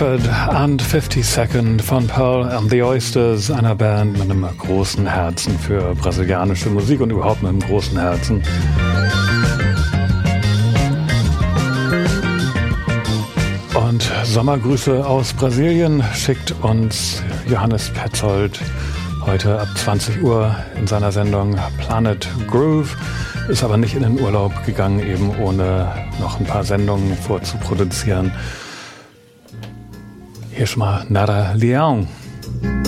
Bedford and 52nd von Pearl and the Oysters, einer Band mit einem großen Herzen für brasilianische Musik und überhaupt mit einem großen Herzen. Und Sommergrüße aus Brasilien schickt uns Johannes Petzold heute ab 20 Uhr in seiner Sendung Planet Groove. Ist aber nicht in den Urlaub gegangen, eben ohne noch ein paar Sendungen vorzuproduzieren. Hier schon mal Nara Leão.